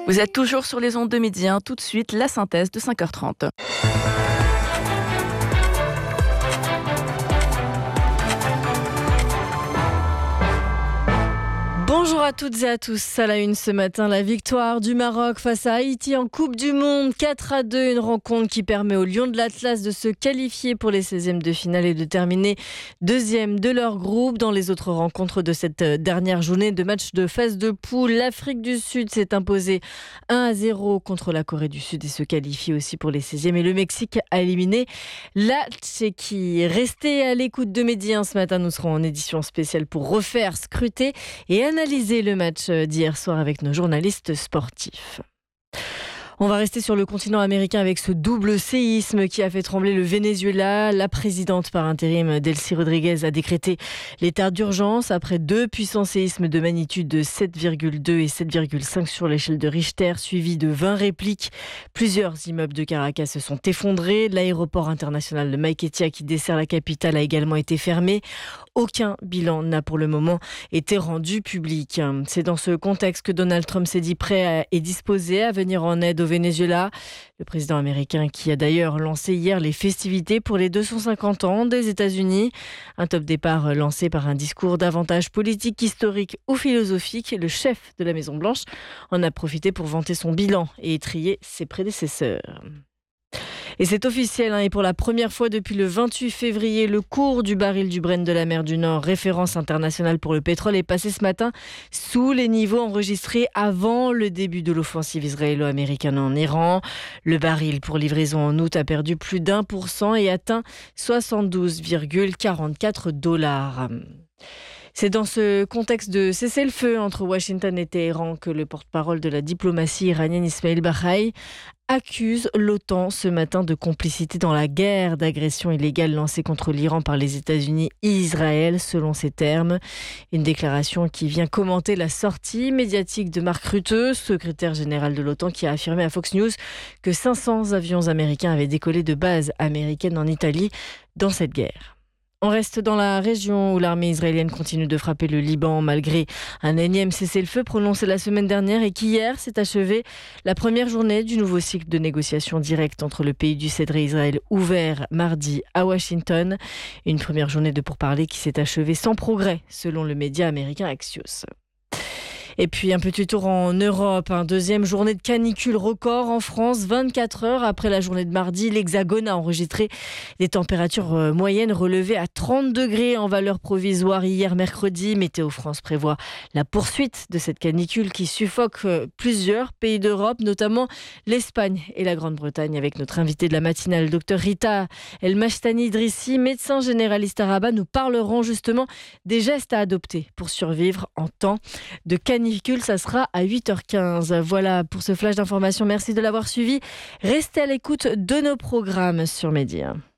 Vous êtes toujours sur les ondes de midi, tout de suite la synthèse de 5h30. Bonjour à toutes et à tous. À la une ce matin, la victoire du Maroc face à Haïti en Coupe du Monde. 4-2, une rencontre qui permet aux Lions de l'Atlas de se qualifier pour les 16e de finale et de terminer deuxième de leur groupe. Dans les autres rencontres de cette dernière journée de match de phase de poule, l'Afrique du Sud s'est imposée 1-0 contre la Corée du Sud et se qualifie aussi pour les 16e. Et le Mexique a éliminé la Tchéquie. Restez à l'écoute de Midi 1 ce matin. Nous serons en édition spéciale pour refaire, scruter et analyser le match d'hier soir avec nos journalistes sportifs. On va rester sur le continent américain avec ce double séisme qui a fait trembler le Venezuela. La présidente par intérim, Delcy Rodríguez, a décrété l'état d'urgence après 2 puissants séismes de magnitude de 7,2 et 7,5 sur l'échelle de Richter, suivis de 20 répliques. Plusieurs immeubles de Caracas se sont effondrés. L'aéroport international de Maiquetía, qui dessert la capitale, a également été fermé. Aucun bilan n'a pour le moment été rendu public. C'est dans ce contexte que Donald Trump s'est dit prêt et disposé à venir en aide au Venezuela. Le président américain qui a d'ailleurs lancé hier les festivités pour les 250 ans des États-Unis. Un top départ lancé par un discours davantage politique, historique ou philosophique. Le chef de la Maison-Blanche en a profité pour vanter son bilan et étriller ses prédécesseurs. Et c'est officiel, et pour la première fois depuis le 28 février, le cours du baril du Brent de la mer du Nord, référence internationale pour le pétrole, est passé ce matin sous les niveaux enregistrés avant le début de l'offensive israélo-américaine en Iran. Le baril pour livraison en août a perdu plus d'1% et atteint 72,44 $. C'est dans ce contexte de cessez-le-feu entre Washington et Téhéran que le porte-parole de la diplomatie iranienne, Ismail Bahaï, accuse l'OTAN ce matin de complicité dans la guerre d'agression illégale lancée contre l'Iran par les États-Unis et Israël, selon ses termes. Une déclaration qui vient commenter la sortie médiatique de Mark Rutte, secrétaire général de l'OTAN, qui a affirmé à Fox News que 500 avions américains avaient décollé de bases américaines en Italie dans cette guerre. On reste dans la région où l'armée israélienne continue de frapper le Liban malgré un énième cessez-le-feu prononcé la semaine dernière et qu'hier s'est achevée la première journée du nouveau cycle de négociations directes entre le pays du Cèdre et Israël, ouvert mardi à Washington. Une première journée de pourparlers qui s'est achevée sans progrès selon le média américain Axios. Et puis un petit tour en Europe, deuxième journée de canicule record en France. 24 heures après la journée de mardi, l'Hexagone a enregistré des températures moyennes relevées à 30 degrés en valeur provisoire hier mercredi. Météo France prévoit la poursuite de cette canicule qui suffoque plusieurs pays d'Europe, notamment l'Espagne et la Grande-Bretagne, avec notre invitée de la matinale, Dr Rita El Mashtani Idrissi, médecin généraliste à Rabat. Nous parlerons justement des gestes à adopter pour survivre en temps de canicule. Ça sera à 8h15. Voilà pour ce flash d'information. Merci de l'avoir suivi. Restez à l'écoute de nos programmes sur Média.